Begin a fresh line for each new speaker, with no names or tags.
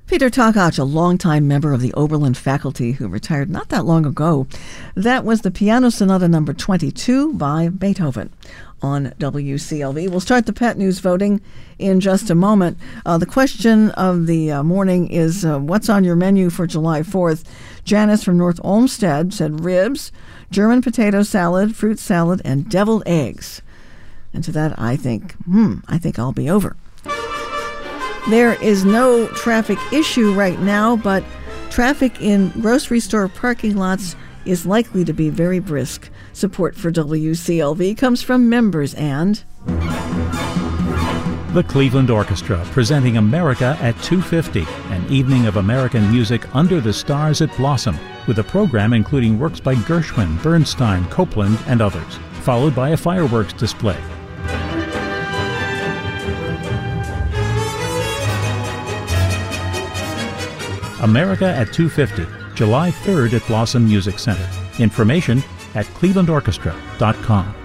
Peter Takach, a longtime member of the Oberlin faculty who retired not that long ago. That was the Piano Sonata number 22 by Beethoven on WCLV. We'll start the Pet News voting in just a moment. The question of the morning is, what's on your menu for July 4th? Janice from North Olmsted said ribs, German potato salad, fruit salad, and deviled eggs. And to that, I think I'll be over. There is no traffic issue right now, but traffic in grocery store parking lots is likely to be very brisk. Support for WCLV comes from members and
the Cleveland Orchestra, presenting America at 2:50, an evening of American music under the stars at Blossom, with a program including works by Gershwin, Bernstein, Copland, and others, followed by a fireworks display. America at 2:50, July 3rd at Blossom Music Center. Information at clevelandorchestra.com.